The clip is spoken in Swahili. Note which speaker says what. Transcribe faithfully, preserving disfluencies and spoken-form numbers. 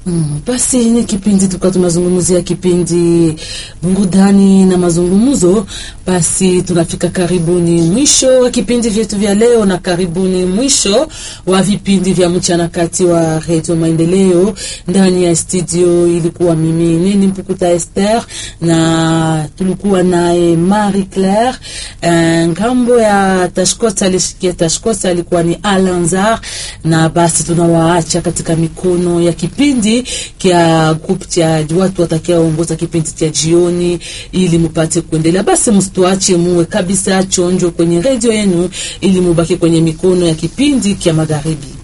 Speaker 1: Mm, basi ni kipindi tuka tunazungumzia kipindi burudani na mazungumzo. Basi tunafika karibuni mwisho wa kipindi vyetu vya leo na karibuni mwisho wa vipindi vya mchana kati wa Radio Maendeleo. Ndani ya studio ilikuwa mimi Nini Mpukuta Esther na tulikuwa naye Marie Claire. Ngambo ya Tashkota alishikia Tashkota alikuwa ni Alanzar, na basi tunawaacha katika mikono ya kipindi kia group cha watu watakia ongoza kipindi cha jioni ili mupate kuendelea. Basi msituache muwe kabisa chonjo kwenye radio yenu ili mubaki kwenye mikono ya kipindi kia magharibi.